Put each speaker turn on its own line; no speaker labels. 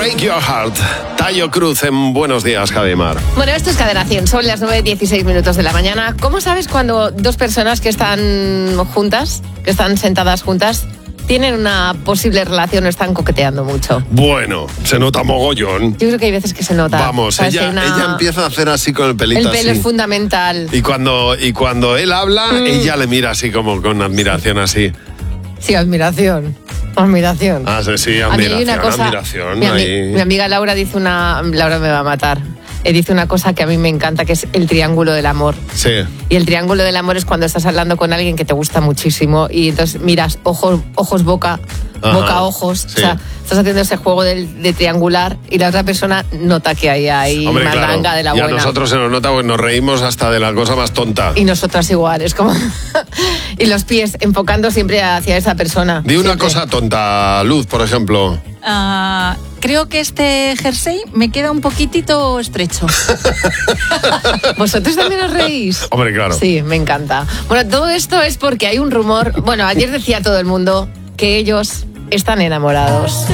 Break Your Heart. Tayo Cruz en Buenos Días, Javimar.
Bueno, esto es Cadena 100, son las 9:16 de la mañana. ¿Cómo sabes cuando dos personas que están juntas, que están sentadas juntas, tienen una posible relación o están coqueteando mucho?
Bueno, se nota mogollón.
Yo creo que hay veces que se nota.
Vamos, ella empieza a hacer así con el pelito.
El pelo
así.
es fundamental.
Y cuando él habla, ella le mira así como con admiración así.
Sí, admiración. Admiración.
Ah, sí,
A mí hay
admiración,
una cosa,
admiración.
Mi amiga Laura dice Laura me va a matar. Dice una cosa que a mí me encanta, que es el triángulo del amor.
Sí.
Y el triángulo del amor es cuando estás hablando con alguien que te gusta muchísimo y entonces miras ojos, boca,
Ajá,
boca, ojos.
sí.
O sea, estás haciendo ese juego de triangular y la otra persona nota que hay
Hombre,
mandanga
claro.
de la
y
buena.
a nosotros se nos nota porque nos reímos hasta de la cosa más tonta.
Y nosotras igual, es como... y los pies enfocando siempre hacia esa persona.
Di una
siempre.
cosa tonta, Luz, por ejemplo.
Creo que este jersey me queda un poquitito estrecho.
¿Vosotros también os reís?
Hombre, claro.
Sí, me encanta. Bueno, todo esto es porque hay un rumor... Bueno, ayer decía todo el mundo que ellos están enamorados.